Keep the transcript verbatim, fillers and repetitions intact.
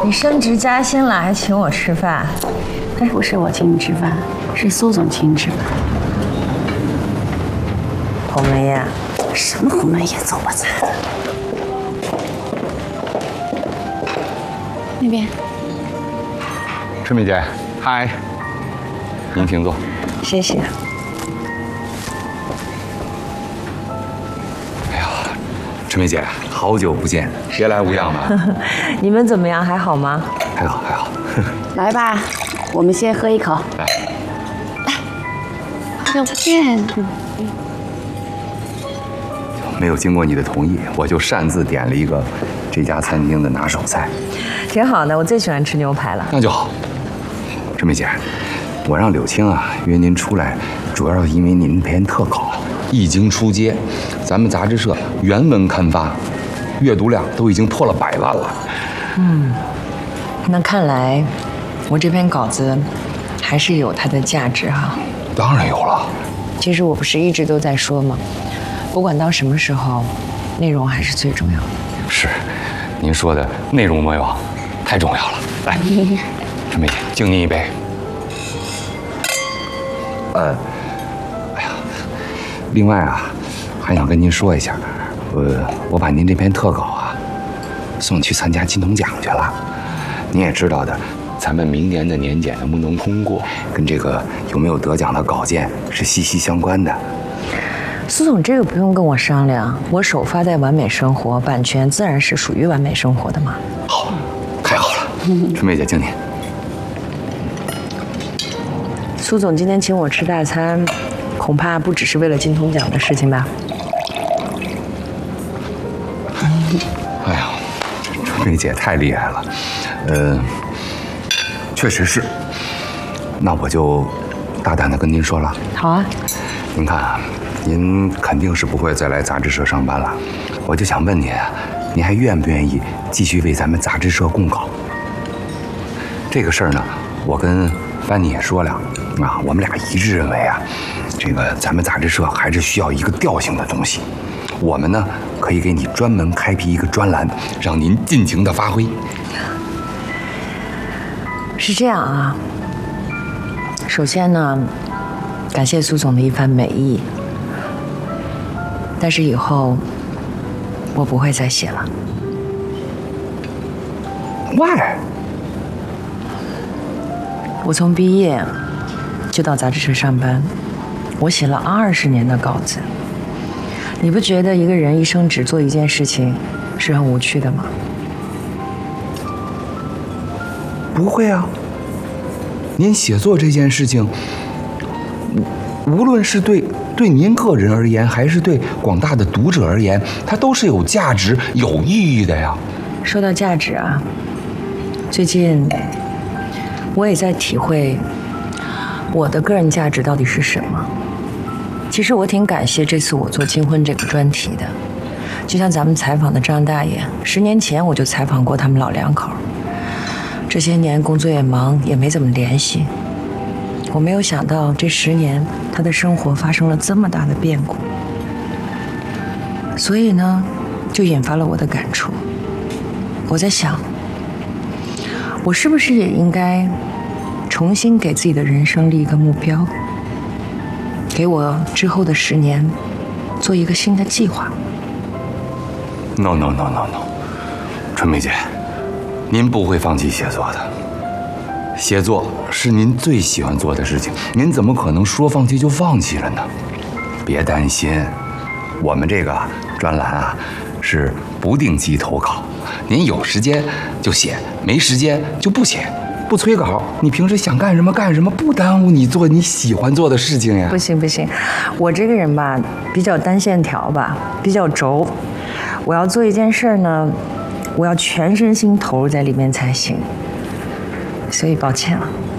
你升职加薪了，还请我吃饭？ 哎，不是我请你吃饭，是苏总请你吃饭。 鸿门宴？ 什么鸿门宴？走吧，走。那边。 春梅姐，嗨，您请坐。 谢谢。 哎呀，春梅姐，好久不见，别来无恙吧？ 你们怎么样？还好吗？ 还好，还好。 来吧，我们先喝一口。 来， 来，好久不见。 没有经过你的同意，我就擅自点了一个这家餐厅的拿手菜。 挺好的，我最喜欢吃牛排了。 那就好。春梅姐，我让柳青啊约您出来，主要是因为您那篇特稿一经出街，咱们杂志社原文刊发，阅读量都已经破了百万了。 嗯，那看来我这篇稿子还是有它的价值哈。 当然有了。 其实我不是一直都在说吗？不管到什么时候，内容还是最重要的。 是，您说的内容为王，太重要了。来，春梅姐，敬您一杯。呃，哎呀，另外啊，还想跟您说一下，呃，我把您这篇特稿啊送去参加金童奖去了。您也知道的，咱们明年的年检能不能通过，跟这个有没有得奖的稿件是息息相关的。 苏总，这个不用跟我商量，我首发在完美生活，版权自然是属于完美生活的嘛。 好，太好了，春梅姐，敬您。 苏总今天请我吃大餐，恐怕不只是为了金童奖的事情吧？ 哎呀，春梅姐太厉害了，呃，确实是。那我就大胆的跟您说了。 好啊。 您看啊，您肯定是不会再来杂志社上班了，我就想问您啊，您还愿不愿意继续为咱们杂志社供稿？这个事儿呢，我跟班尼也说了啊，我们俩一致认为啊，这个咱们杂志社还是需要一个调性的东西。我们呢，可以给你专门开辟一个专栏，让您尽情的发挥。 是这样啊。首先呢，感谢苏总的一番美意，但是以后我不会再写了。 Why？ 我从毕业就到杂志社上班，我写了二十年的稿子。你不觉得一个人一生只做一件事情是很无趣的吗？ 不会啊，您写作这件事情，无论是对对您个人而言，还是对广大的读者而言，它都是有价值、有意义的呀。 说到价值啊，最近我也在体会我的个人价值到底是什么。其实我挺感谢这次我做金婚这个专题的，就像咱们采访的张大爷，十年前我就采访过他们老两口，这些年工作也忙，也没怎么联系。我没有想到这十年他的生活发生了这么大的变故，所以呢，就引发了我的感触。我在想，我是不是也应该重新给自己的人生立一个目标，给我之后的十年做一个新的计划。 No no no no no， 春梅姐，您不会放弃写作的。写作是您最喜欢做的事情，您怎么可能说放弃就放弃了呢？别担心，我们这个专栏啊是不定期投稿，您有时间就写，没时间就不写。 不催稿，你平时想干什么干什么，不耽误你做你喜欢做的事情呀。 不行不行，我这个人吧，比较单线条吧，比较轴。我要做一件事呢，我要全身心投入在里面才行。所以抱歉了。